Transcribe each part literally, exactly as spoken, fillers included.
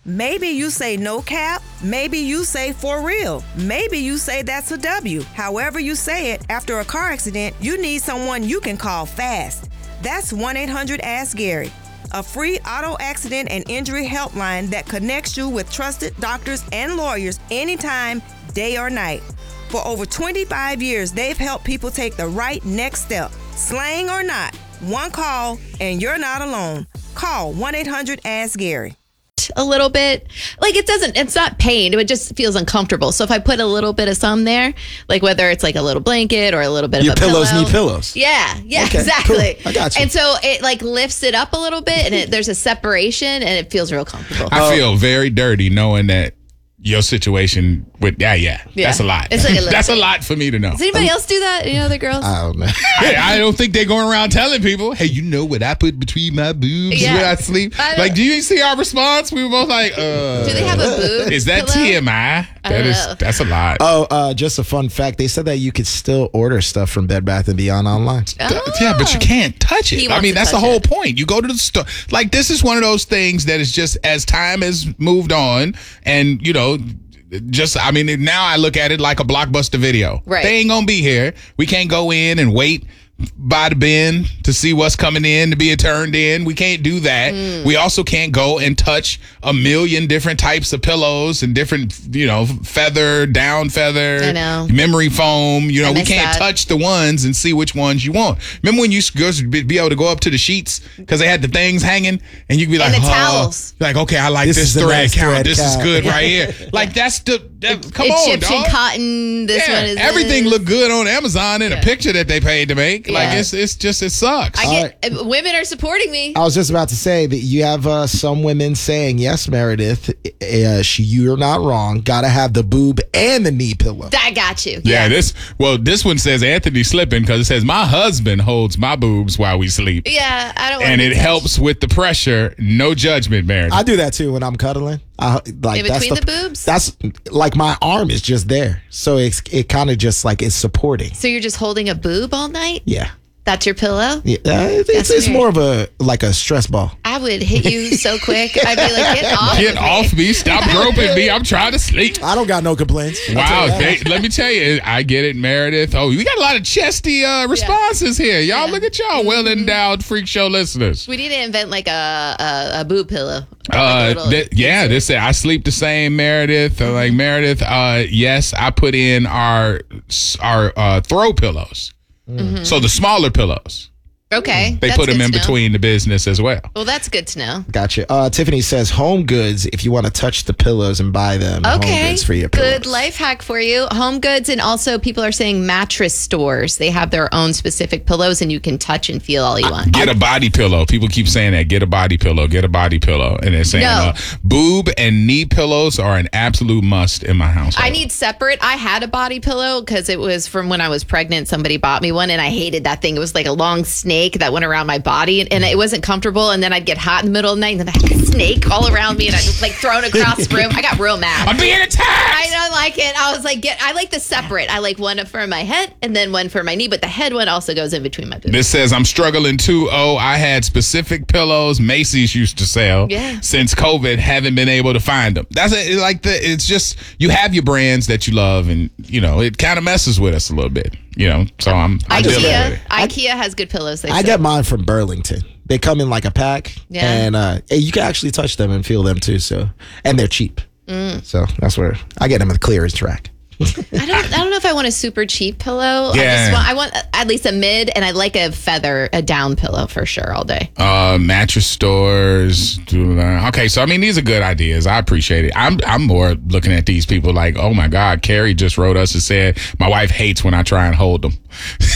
Maybe you say no cap. Maybe you say for real. Maybe you say that's a W. However you say it, after a car accident, you need someone you can call fast. That's one eight hundred ask Gary, a free auto accident and injury helpline that connects you with trusted doctors and lawyers anytime, day or night. For over twenty-five years, they've helped people take the right next step. Slang or not, one call and you're not alone. Call one eight hundred ask Gary. A little bit, like it doesn't, it's not pain, it just feels uncomfortable. So if I put a little bit of some there, like whether it's like a little blanket or a little bit Your of a pillows pillow, need pillows. Yeah, yeah, Okay, exactly. cool. I got you. And so it like lifts it up a little bit, and it, there's a separation, and it feels real comfortable. I feel very dirty knowing that your situation with yeah, yeah, Yeah. that's a lot. It's like a little that's bit. a lot for me to know. Does anybody else do that? Any other girls? I don't know. I, I don't think they're going around telling people, hey, you know what I put between my boobs Yeah. when I sleep? I don't- Like, do you see our response? We were both like, uh. do they have a boob? Is that pillow? T M I? I That don't is, know. that's a lot. Oh, uh, just a fun fact. They said that you could still order stuff from Bed Bath and Beyond online. Oh. Yeah, but you can't touch He it. I wants mean, to that's the touch whole it. point. You go to the store. Like, this is one of those things that is just as time has moved on and, you know, just, I mean, now I look at it like a Blockbuster video. Right. They ain't going to be here. We can't go in and wait by the bin to see what's coming in to be turned in. We can't do that. Mm. We also can't go and touch a million different types of pillows and different, you know, feather, down feather, I know. memory foam. You know, I we miss can't that. touch the ones and see which ones you want. Remember when you used to go- be be able to go up to the sheets because they had the things hanging and you could be like, And the oh, towels. like, okay, I like This this, is the thread nice count. thread This is count. good right here. Like, that's the, that, come on, Egyptian dog. cotton. This Yeah, one is everything this. looked good on Amazon in Yeah. a picture that they paid to make. Like, Yeah. it's it's just, it sucks. I get uh, women are supporting me. I was just about to say that you have uh, some women saying, yes, Meredith, uh, she, you're not wrong. Got to have the boob and the knee pillow. I got you. Yeah, this well, this one says Anthony slipping because it says my husband holds my boobs while we sleep, Yeah, I don't. wanna and be it touched. helps with the pressure. No judgment, Meredith. I do that too when I'm cuddling. I, like In that's between the boobs? That's like my arm is just there, so it's it kind of just like it's supporting. So you're just holding a boob all night? Yeah, That's your pillow? yeah. Uh, it's That's it's weird. more of a like a stress ball. I would hit you so quick. I'd be like, get off. Get of off me. me! Stop groping me! I'm trying to sleep. I don't got no complaints. I'll Wow, tell you that. they, let me tell you, I get it, Meredith. Oh, we got a lot of chesty uh, responses here. Y'all, Yeah. look at y'all, well endowed freak show listeners. We need to invent like a a, a boob pillow. Or like a Uh, little th- yeah, this I sleep the same, Meredith. Uh, like Meredith, uh, yes, I put in our our uh, throw pillows, so the smaller pillows. Okay. They that's put them good in to know. between the business as well. Well, that's good to know. Gotcha. Uh, Tiffany says Home Goods. If you want to touch the pillows and buy them, Home Okay. Goods for your Good pillows. life hack for you. Home Goods, and also people are saying mattress stores. They have their own specific pillows, and you can touch and feel all you want. Get a body pillow. People keep saying that. Get a body pillow. Get a body pillow. And they're saying No. uh, boob and knee pillows are an absolute must in my household. I need separate. I had a body pillow because it was from when I was pregnant. Somebody bought me one, and I hated that thing. It was like a long snake that went around my body, and it wasn't comfortable. And then I'd get hot in the middle of the night, and then I had a snake all around me, and I'd like thrown across the room. I got real mad. I'm being attacked. I don't like it. I was like, get. I like the separate. I like one for my head and then one for my knee, but the head one also goes in between my boobs. This says I'm struggling too. Oh, I had specific pillows Macy's used to sell. Yeah. Since COVID, haven't been able to find them. That's it, like the. It's just you have your brands that you love, and you know it kind of messes with us a little bit. You know, so I'm. I deal with IKEA. it. IKEA has good pillows. They I say. get mine from Burlington. They come in like a pack, Yeah. and uh, hey, you can actually touch them and feel them too. So, and they're cheap. Mm. So that's where I get them at the clearance track. I don't. I don't know if I want a super cheap pillow. I Yeah. just want. I want at least a mid, and I like a feather, a down pillow for sure all day. Uh, mattress stores. Okay, so I mean these are good ideas. I appreciate it. I'm I'm more looking at these people like, oh my God, Carrie just wrote us and said my wife hates when I try and hold them.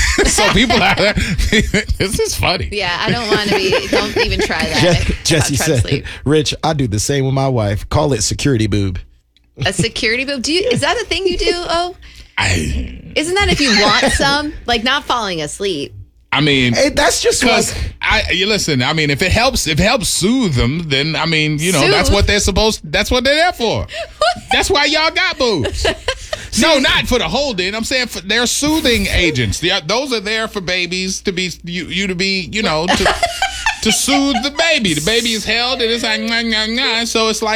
So people out there, this is funny. Yeah, I don't want to be. Don't even try that. Je- About Jesse trying to said, sleep. "Rich, I do the same with my wife. Call it security boob." A security boob. Do you? Is that a thing you do? Oh, I isn't that if you want some, like not falling asleep? I mean. Hey, that's just Because like I, you listen. I mean, if it helps, if it helps soothe them, then I mean, you know, Soothe? that's what they're supposed. That's what they're there for. That's why y'all got boobs. No, not for the holding. I'm saying for, they're soothing agents. The, those are there for babies to be you, you to be, you know, to to soothe the baby. The baby is held and it's like, nah, nah, nah. So it's like.